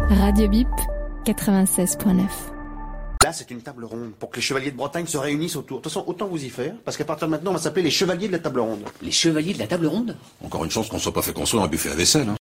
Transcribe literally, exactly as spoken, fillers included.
Radio Bip, quatre-vingt-seize neuf. Là, c'est une table ronde pour que les chevaliers de Bretagne se réunissent autour. De toute façon, autant vous y faire, parce qu'à partir de maintenant, on va s'appeler les chevaliers de la table ronde. Les chevaliers de la table ronde ? Encore une chance qu'on soit pas fait construire un buffet à vaisselle. Hein.